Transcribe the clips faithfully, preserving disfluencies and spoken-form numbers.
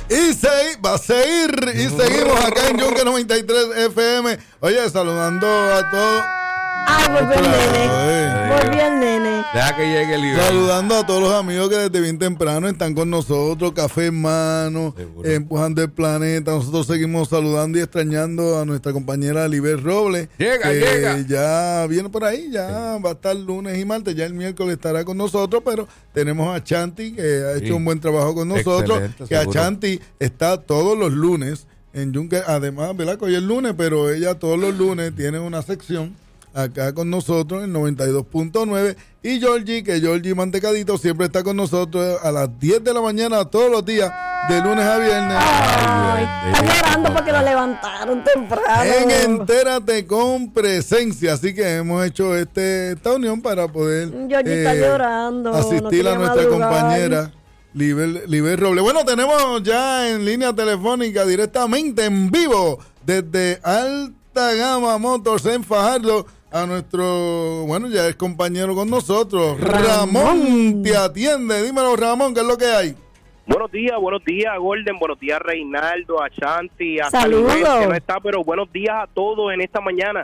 Y se, va a seguir, y seguimos acá en Yunque noventa y tres F M. Oye, saludando a todos. Ay, volvió el nene. Volvió el nene. Deja que llegue el nivel. Saludando a todos los amigos que desde bien temprano están con nosotros, café en mano, eh, empujando el planeta. Nosotros seguimos saludando y extrañando a nuestra compañera Liber Robles. Llega, que llega. Ya viene por ahí, ya sí. Va a estar lunes y martes, ya el miércoles estará con nosotros, pero tenemos a Chanti, que ha hecho sí. un buen trabajo con nosotros, excelente, que seguro. A Chanti está todos los lunes en Yunque, además, ¿verdad? Que hoy es lunes, pero ella todos los lunes tiene una sección acá con nosotros en noventa y dos punto nueve, y Georgie, que Georgie Mantecadito siempre está con nosotros a las diez de la mañana todos los días, de lunes a viernes. Ay, está llorando porque lo levantaron temprano. En Entérate con Presencia, así que hemos hecho este esta unión para poder Georgie eh, está llorando, asistir no a nuestra madrugar. compañera Liber, Liber Robles. Bueno, tenemos ya en línea telefónica directamente en vivo desde Alta Gama Motors en Fajardo a nuestro, bueno, ya es compañero con nosotros, Ramón. Ramón te atiende. Dímelo, Ramón, ¿qué es lo que hay? Buenos días, buenos días, Golden, buenos días, Reinaldo, a Chanti, a Saludos. Salibel, que no está, pero buenos días a todos en esta mañana.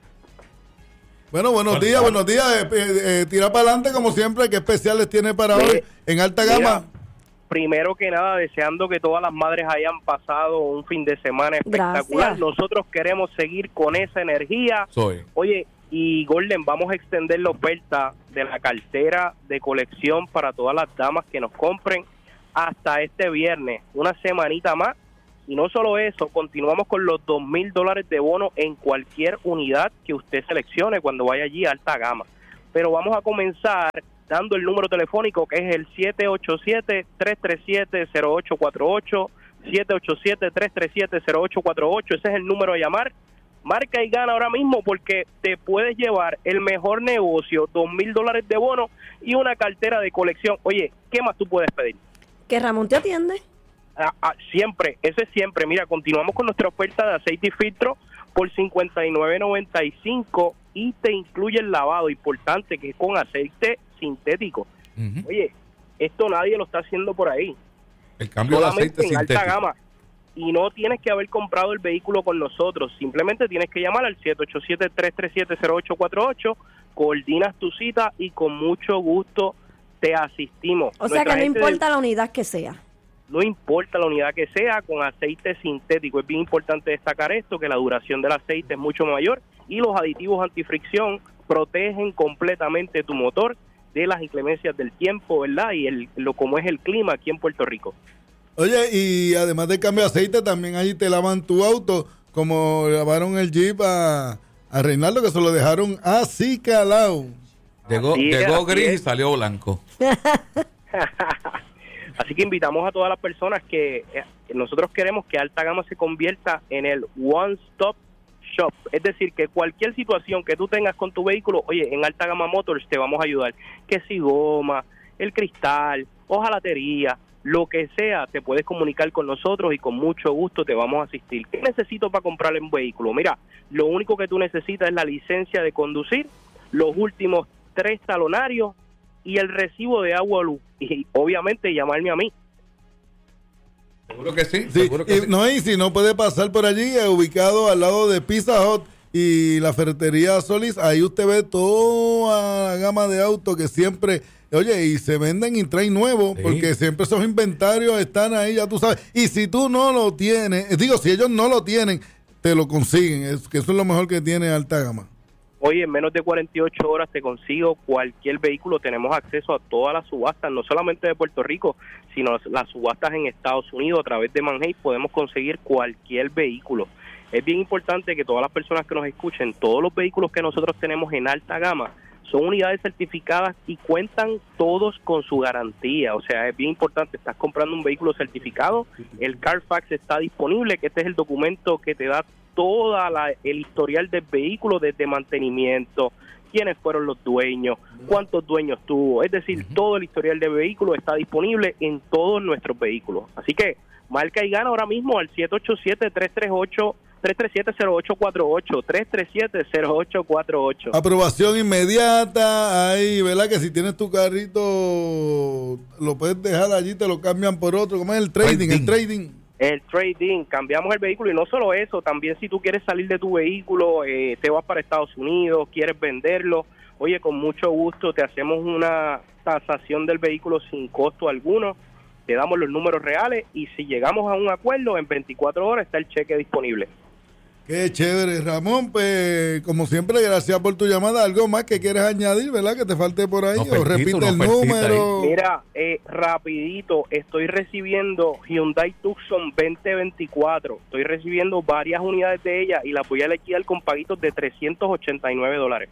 Bueno, buenos días, buenos días. Eh, eh, eh, tira para adelante, como siempre. ¿Qué especiales tiene para Mira, hoy en Alta Gama? Mira, primero que nada, deseando que todas las madres hayan pasado un fin de semana espectacular. Gracias. Nosotros queremos seguir con esa energía. Soy. Oye, y Golden, vamos a extender la oferta de la cartera de colección para todas las damas que nos compren hasta este viernes, una semanita más. Y no solo eso, continuamos con los dos mil dólares de bono en cualquier unidad que usted seleccione cuando vaya allí a Alta Gama. Pero vamos a comenzar dando el número telefónico, que es el siete ocho siete, tres tres siete, cero ocho cuatro ocho, siete ocho siete, tres tres siete, cero ocho cuatro ocho. Ese es el número a llamar. Marca y gana ahora mismo, porque te puedes llevar el mejor negocio, dos mil dólares de bono y una cartera de colección. Oye, ¿qué más tú puedes pedir? Que Ramón te atiende. Ah, ah, siempre, ese es siempre. Mira, continuamos con nuestra oferta de aceite y filtro por cincuenta y nueve noventa y cinco y te incluye el lavado, importante, que es con aceite sintético. Uh-huh. Oye, esto nadie lo está haciendo por ahí. El cambio de aceite en sintético. Alta Gama. Y no tienes que haber comprado el vehículo con nosotros, simplemente tienes que llamar al siete ocho siete, tres tres siete, cero ocho cuatro ocho, coordinas tu cita y con mucho gusto te asistimos. O sea Nuestra que no gente importa de, la unidad que sea. No importa la unidad que sea, con aceite sintético. Es bien importante destacar esto, que la duración del aceite es mucho mayor y los aditivos antifricción protegen completamente tu motor de las inclemencias del tiempo, ¿verdad? Y el, lo como es el clima aquí en Puerto Rico. Oye, y además del cambio de aceite, también ahí te lavan tu auto, como lavaron el Jeep a, a Reinaldo, que se lo dejaron así calado. Llegó, Así llegó es, gris así y es. salió blanco. Así que invitamos a todas las personas que eh, nosotros queremos que Alta Gama se convierta en el One Stop Shop. Es decir, que cualquier situación que tú tengas con tu vehículo, oye, en Alta Gama Motors te vamos a ayudar. Que si goma, el cristal, hojalatería, lo que sea, te puedes comunicar con nosotros y con mucho gusto te vamos a asistir. ¿Qué necesito para comprar un vehículo? Mira, lo único que tú necesitas es la licencia de conducir, los últimos tres talonarios y el recibo de agua o luz. Y obviamente llamarme a mí. Seguro que sí. Sí, seguro que y, sí. no, y si no puede pasar por allí, eh, ubicado al lado de Pizza Hut y la ferretería Solís, ahí usted ve toda la gama de autos que siempre, oye, y se venden y traen nuevos, sí. Porque siempre esos inventarios están ahí, ya tú sabes. Y si tú no lo tienes, digo, si ellos no lo tienen, te lo consiguen, es, que eso es lo mejor que tiene Alta Gama. Oye, en menos de cuarenta y ocho horas te consigo cualquier vehículo. Tenemos acceso a todas las subastas, no solamente de Puerto Rico, sino las subastas en Estados Unidos. A través de Manheim podemos conseguir cualquier vehículo. Es bien importante que todas las personas que nos escuchen, todos los vehículos que nosotros tenemos en Alta Gama son unidades certificadas y cuentan todos con su garantía. O sea, es bien importante, estás comprando un vehículo certificado, el Carfax está disponible, que este es el documento que te da toda la, el historial del vehículo, desde mantenimiento, quiénes fueron los dueños, cuántos dueños tuvo, es decir, uh-huh. todo el historial del vehículo está disponible en todos nuestros vehículos. Así que marca y gana ahora mismo al siete ocho siete, tres tres ocho, tres tres siete, cero ocho cuatro ocho, tres tres siete, cero ocho cuatro ocho. Aprobación inmediata, ahí, ¿verdad? Que si tienes tu carrito, lo puedes dejar allí, te lo cambian por otro. ¿Cómo es el trading? Trading. El trading. El trading, cambiamos el vehículo y no solo eso, también si tú quieres salir de tu vehículo, eh, te vas para Estados Unidos, quieres venderlo, oye, con mucho gusto te hacemos una tasación del vehículo sin costo alguno, te damos los números reales y si llegamos a un acuerdo, en veinticuatro horas está el cheque disponible. Qué chévere, Ramón. Pues, como siempre, gracias por tu llamada. ¿Algo más que quieres añadir, verdad? Que te falte por ahí. No, o repite el número. Mira, eh, rapidito, estoy recibiendo Hyundai Tucson veinte veinticuatro. Estoy recibiendo varias unidades de ella y las voy a alquilar con paguitos de trescientos ochenta y nueve dólares.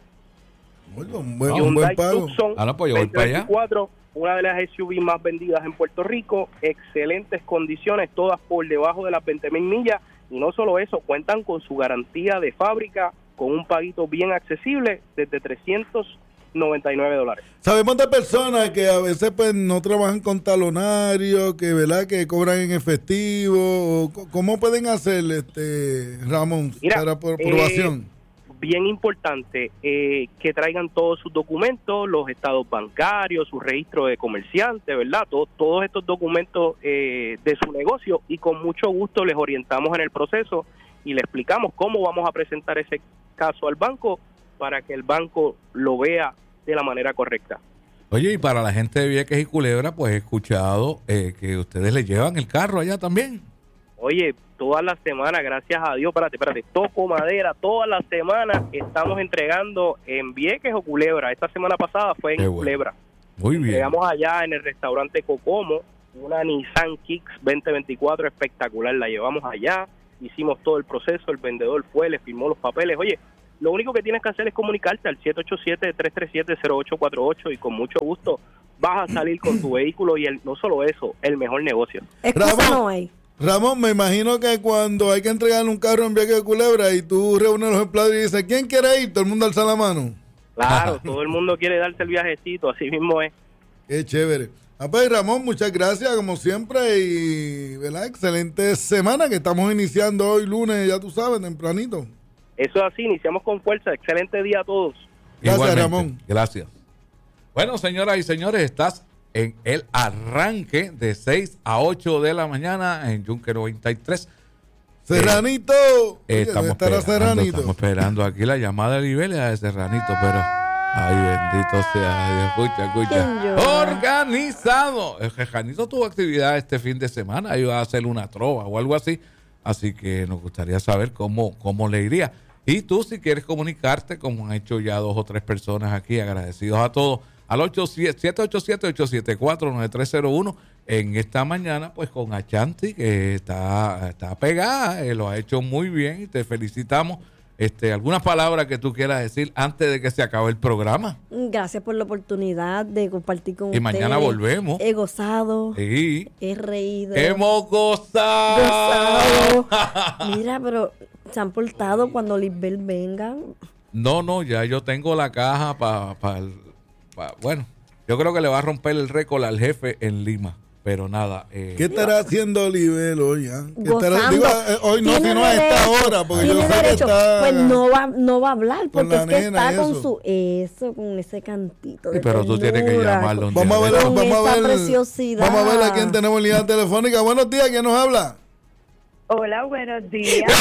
Muy buen, buen, Hyundai un buen pago. Tucson Ah, no, pues yo voy para allá. veinte veinticuatro, una de las S U V más vendidas en Puerto Rico, excelentes condiciones, todas por debajo de las veinte mil millas. Y no solo eso, cuentan con su garantía de fábrica, con un paguito bien accesible desde trescientos noventa y nueve dólares. Sabemos de personas que a veces pues no trabajan con talonario, que verdad que cobran en efectivo. O, ¿cómo pueden hacer, este Ramón, Mira, para aprobación? Eh, bien importante eh, que traigan todos sus documentos, los estados bancarios, su registro de comerciante, ¿verdad? Todo, todos estos documentos eh, de su negocio y con mucho gusto les orientamos en el proceso y le explicamos cómo vamos a presentar ese caso al banco para que el banco lo vea de la manera correcta. Oye, y para la gente de Vieques y Culebra, pues he escuchado eh, que ustedes le llevan el carro allá también. Oye, todas las semanas, gracias a Dios, espérate, espérate, toco madera, todas las semanas estamos entregando en Vieques o Culebra. Esta semana pasada fue en Qué bueno. Culebra. Muy bien. Llegamos allá en el restaurante Cocomo, una Nissan Kicks veinte veinticuatro espectacular, la llevamos allá, hicimos todo el proceso, el vendedor fue, le firmó los papeles. Oye, lo único que tienes que hacer es comunicarte al siete ocho siete, tres tres siete, cero ocho cuatro ocho y con mucho gusto vas a salir con tu vehículo y el, no solo eso, el mejor negocio. Excusa Ramón. no hay. Ramón, me imagino que cuando hay que entregar un carro en Vieques de Culebra y tú reúnes a los empleados y dices, ¿quién quiere ir? Todo el mundo alza la mano. Claro, todo el mundo quiere darse el viajecito, así mismo es. Qué chévere. Ah, pues, Ramón, muchas gracias como siempre y, ¿verdad? Excelente semana que estamos iniciando hoy lunes, ya tú sabes, tempranito. Eso es así, iniciamos con fuerza. Excelente día a todos. Gracias, Igualmente. Ramón. Gracias. Bueno, señoras y señores, estás en el arranque de seis a ocho de la mañana en Yunque noventa y tres. Serranito. Eh, Oye, estamos, ¿dónde estará esperando, Serranito? estamos esperando aquí la llamada de Liberia de Serranito, pero ay, bendito sea Dios. Escucha, ¿Quién escucha. llora? Organizado. El Serranito tuvo actividad este fin de semana, iba a hacer una trova o algo así, así que nos gustaría saber cómo, cómo le iría. Y tú, si quieres comunicarte, como han hecho ya dos o tres personas aquí, agradecidos a todos, al siete ocho siete, ocho siete cuatro, nueve tres cero uno en esta mañana, pues con Achanti, que está, está pegada, eh, lo ha hecho muy bien y te felicitamos. Este, ¿algunas palabras que tú quieras decir antes de que se acabe el programa? Gracias por la oportunidad de compartir con Y ustedes. mañana volvemos. He gozado, Sí. he reído. ¡Hemos gozado! gozado. Mira, pero se han portado cuando Lisbel venga. No, no, ya yo tengo la caja para... Pa, pa, bueno, yo creo que le va a romper el récord al jefe en Lima. Pero nada. Eh, ¿Qué estará haciendo Oliver hoy? ah? ¿Qué Gozando. estará- digo, eh, hoy no, Tiene sino a esta derecho, hora, porque yo tiene sé que derecho. está... Pues no va, no va a hablar, con porque la es que nena está y con eso. su eso, con ese cantito. De pero tú tienes que ternura, llamarlo. con- Vamos a ver, Con vamos a esa ver, preciosidad. vamos a ver a quién tenemos en línea telefónica. Buenos días, ¿quién nos habla? Hola, buenos días.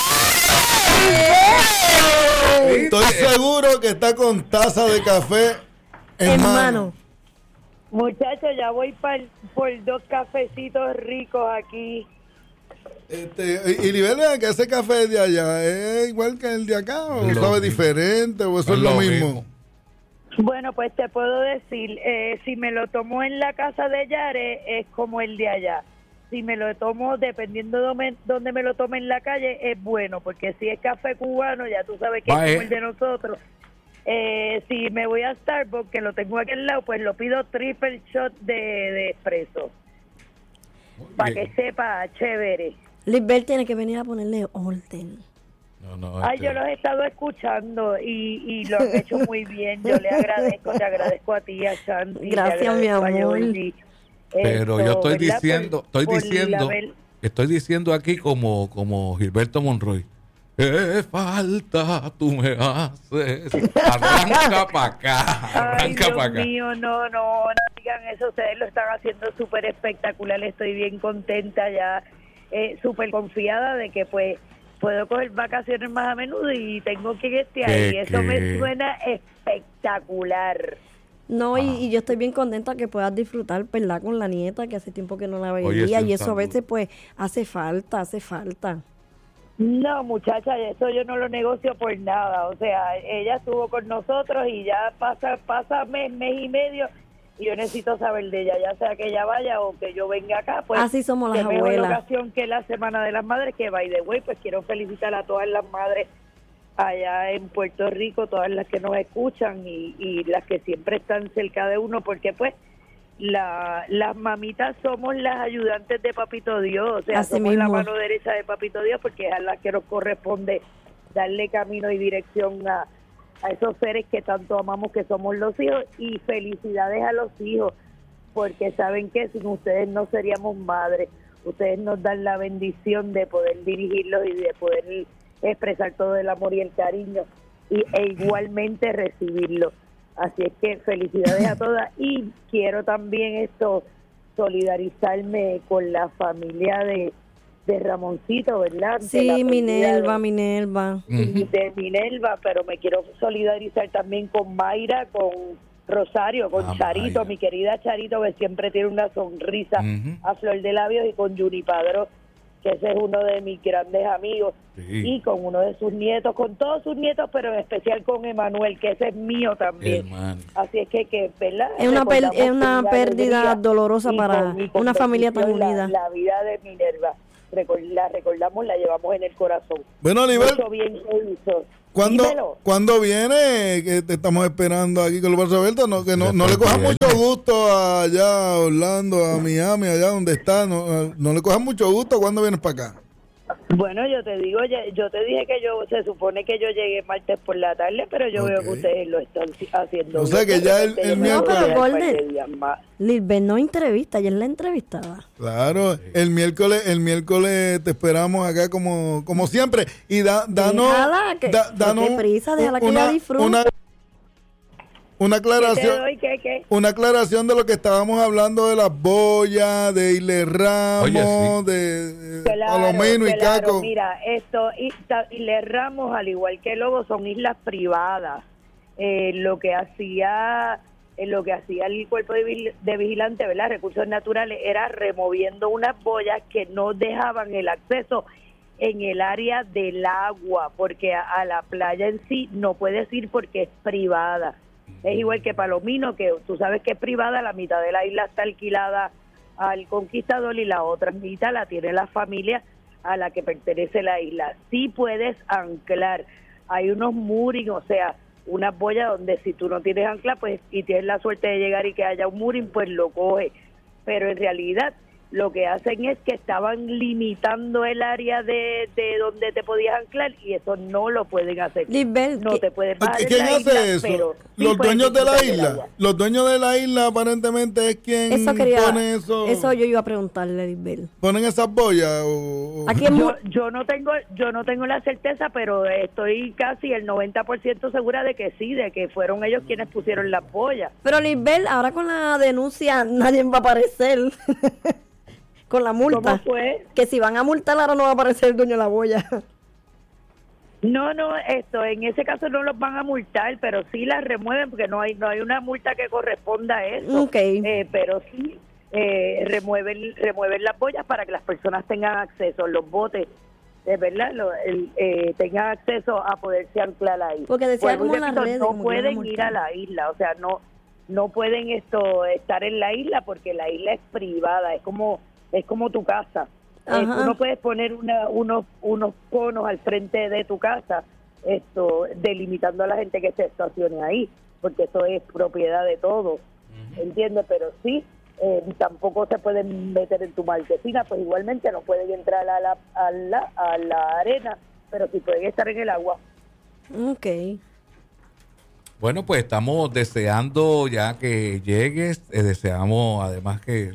Estoy seguro que está con taza de café en, En mano. mano. Muchachos, ya voy par- por dos cafecitos ricos aquí. Este, y, y Liberia, que ese café de allá es igual que el de acá, o Lo sabe mismo. diferente, o eso Es es lo lo mismo. mismo. Bueno, pues te puedo decir, eh, si me lo tomo en la casa de Yare, es como el de allá. Si me lo tomo, dependiendo de donde, donde me lo tome en la calle, es bueno, porque si es café cubano, ya tú sabes que Va, es eh. como el de nosotros. Eh, si me voy a Starbucks, que lo tengo aquí al lado, pues lo pido triple shot de, de espresso, para que Bien. sepa chévere. Lisbel tiene que venir a ponerle orden. No, no, Ay, este- yo los he estado escuchando y, y lo han hecho muy bien. Yo le agradezco, te agradezco a ti, a Shanti. Gracias, te agradezco mi a amor. Jordi. Pero Esto, yo estoy ¿verdad? diciendo, Por- estoy por diciendo, haber- estoy diciendo aquí como, como Gilberto Monroy, qué falta tú me haces. Arranca para acá, arranca para acá. Dios mío, no, no, no digan eso, ustedes lo están haciendo súper espectacular, estoy bien contenta ya, eh, súper confiada de que pues puedo coger vacaciones más a menudo y tengo que estar ahí, eso me suena espectacular. No, ah. y, y yo estoy bien contenta que puedas disfrutar, ¿verdad? Con la nieta, que hace tiempo que no la veía, y eso salud. A veces pues hace falta, hace falta. No, muchacha, eso yo no lo negocio por nada, o sea, ella estuvo con nosotros y ya pasa pasa mes, mes y medio, y yo necesito saber de ella, ya sea que ella vaya o que yo venga acá, pues así somos las abuelas. Mejor ocasión que la Semana de las Madres, que by the way, pues quiero felicitar a todas las madres allá en Puerto Rico, todas las que nos escuchan y, y las que siempre están cerca de uno, porque pues La, las mamitas somos las ayudantes de Papito Dios, o sea, así somos mismo. La mano derecha de Papito Dios, porque es a las que nos corresponde darle camino y dirección a, a esos seres que tanto amamos, que somos los hijos, y felicidades a los hijos, porque saben que sin ustedes no seríamos madres, ustedes nos dan la bendición de poder dirigirlos y de poder expresar todo el amor y el cariño, y, e igualmente recibirlo. Así es que felicidades a todas, y quiero también esto solidarizarme con la familia de, de Ramoncito, ¿verdad? Sí, Minerva, de, Minerva. De Minerva, pero me quiero solidarizar también con Mayra, con Rosario, con ah, Charito, Mayra. Mi querida Charito, que siempre tiene una sonrisa uh-huh. a flor de labios, y con Yuri Padrón, que ese es uno de mis grandes amigos, sí. Y con uno de sus nietos, con todos sus nietos, pero en especial con Emanuel, que ese es mío también. Hermano. Así es que, que ¿verdad? Es una, per- es una pérdida dolorosa para con, con una familia tan unida. La, la vida de Minerva, la recordamos, la llevamos en el corazón. Bueno, Oliver, bien que hizo. ¿Cuándo, ¿Cuándo viene? Que te estamos esperando aquí con los brazos abiertos. No, que no, no le cojas mucho gusto allá a Orlando, a Miami, allá donde está. No, no le cojas mucho gusto. ¿Cuándo vienes para acá? Bueno, yo te digo, yo te dije que yo, se supone que yo llegué martes por la tarde, pero yo okay. veo que ustedes lo están haciendo. O sea que ya el, el miércoles... Lisbeth no entrevista, ella es la entrevistada. Claro, sí. el miércoles el miércoles te esperamos acá como como siempre. Y da, danos... Déjala, que, da, danos prisa, déjala que ella disfrute. Una, Una aclaración, ¿Qué te doy? ¿Qué, qué? una aclaración de lo que estábamos hablando de las boyas, de Ile Ramos, Oye, sí. de claro, Palomino claro, y Caco. Mira, esto, Ile Ramos, al igual que Lobo, son islas privadas. Eh, lo que hacía, eh, lo que hacía el cuerpo de, de vigilante, ¿verdad? Recursos naturales, era removiendo unas boyas que no dejaban el acceso en el área del agua, porque a, a la playa en sí no puedes ir porque es privada. Es igual que Palomino, que tú sabes que es privada, la mitad de la isla está alquilada al conquistador y la otra mitad la tiene la familia a la que pertenece la isla. Sí puedes anclar, hay unos moorings, o sea, unas boyas donde si tú no tienes ancla, pues y tienes la suerte de llegar y que haya un mooring, pues lo coge. Pero en realidad lo que hacen es que estaban limitando el área de, de donde te podías anclar, y eso no lo pueden hacer. Lisbeth, no te puedes bajar. ¿Quién hace isla, eso? Pero los sí dueños de la isla. Los dueños de la isla aparentemente es quien eso quería, pone eso. Eso yo iba a preguntarle, Lisbeth. ¿Ponen esas boyas? O, Aquí en yo, yo no tengo yo no tengo la certeza, pero estoy casi el noventa por ciento segura de que sí, de que fueron ellos quienes pusieron las boyas. Pero Lisbeth, ahora con la denuncia nadie va a aparecer. Con la multa. ¿Cómo fue? Que si van a multar ahora no va a aparecer el dueño de la boya. No, no, esto, en ese caso no los van a multar, pero sí las remueven porque no hay no hay una multa que corresponda a eso. Okay. Eh, pero sí eh, remueven remueven las boyas para que las personas tengan acceso, los botes, de verdad, lo, el, eh, tengan acceso a poderse anclar ahí. Porque decía como las redes, no pueden ir a la isla, o sea, no no pueden esto estar en la isla porque la isla es privada, es como es como tu casa. Eh, tú no puedes poner una, unos unos conos al frente de tu casa, esto delimitando a la gente que se estacione ahí, porque eso es propiedad de todos, uh-huh. ¿Entiendes? Pero sí, eh, tampoco se pueden meter en tu marquesina, pues igualmente no pueden entrar a la, a la, a la arena, pero sí pueden estar en el agua. Ok. Bueno, pues estamos deseando ya que llegues, eh, deseamos además que... Lo,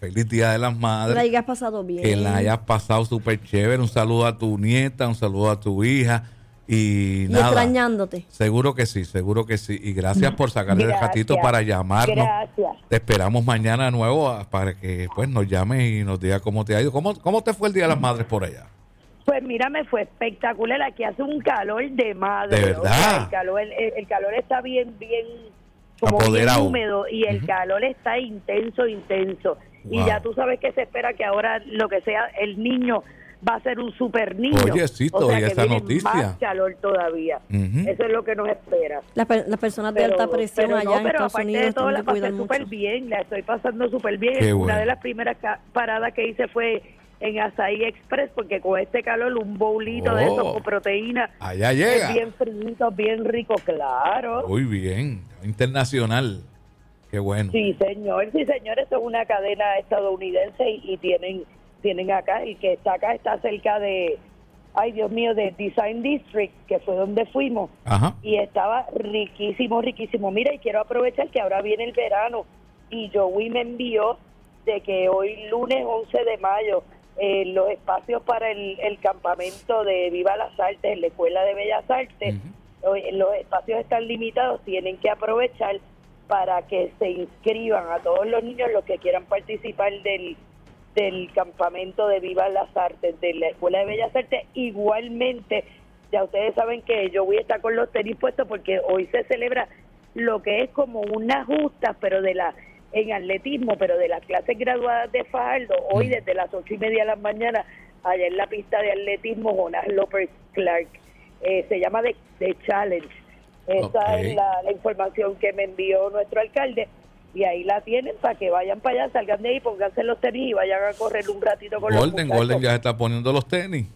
feliz Día de las Madres. Que la hayas pasado bien. Que la hayas pasado súper chévere. Un saludo a tu nieta, un saludo a tu hija. Y, y nada, extrañándote. Seguro que sí, seguro que sí. Y gracias por sacarle el ratito para llamarnos. Gracias. Te esperamos mañana de nuevo para que pues nos llames y nos digas cómo te ha ido. ¿Cómo, cómo te fue el Día de las Madres por allá? Pues mira, me fue espectacular. Aquí hace un calor de madre. ¿De verdad? O sea, el, calor, el, el calor está bien, bien, como apoderado, bien húmedo y el uh-huh. calor está intenso, intenso. Wow. Y ya tú sabes que se espera que ahora lo que sea, el niño va a ser un super niño. Oye, sí, o sea, que esa viene noticia. Más calor todavía. Uh-huh. Eso es lo que nos espera. Las la personas de pero, alta presión pero allá no, en pero Estados Unidos de todo, la pasé súper mucho. bien, la estoy pasando súper bien. Qué Una bueno. de las primeras paradas que hice fue en Azaí Express, porque con este calor un bowlito oh, de eso con proteína. Allá llega. Bien frito, bien rico, claro. Muy bien, internacional. Qué bueno. Sí, señor, sí, señor, eso es una cadena estadounidense y, y tienen tienen acá, y que está acá, está cerca de, ay Dios mío, de Design District, que fue donde fuimos. Ajá. Y estaba riquísimo, riquísimo. Mira, y quiero aprovechar que ahora viene el verano, y Joey me envió de que hoy lunes once de mayo, eh, los espacios para el, el campamento de Viva las Artes en la Escuela de Bellas Artes, uh-huh. hoy, los espacios están limitados, tienen que aprovechar para que se inscriban a todos los niños los que quieran participar del del campamento de Viva las Artes, de la Escuela de Bellas Artes. Igualmente, ya ustedes saben que yo voy a estar con los tenis puestos porque hoy se celebra lo que es como unas justas, pero de la en atletismo, pero de las clases graduadas de Fajardo, hoy desde las ocho y media de la mañana, allá en la pista de atletismo Jonas López Clark, eh, se llama The, The Challenge. Esa okay. es la, la información que me envió nuestro alcalde. Y ahí la tienen para que vayan para allá, salgan de ahí, pónganse los tenis y vayan a correr un ratito con Golden, los muchachos. Golden ya está poniendo los tenis.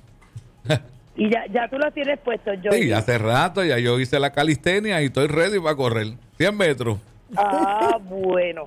Y ya, ya tú los tienes puestos, yo. Sí, hace rato ya yo hice la calistenia y estoy ready para correr. cien metros. Ah, bueno.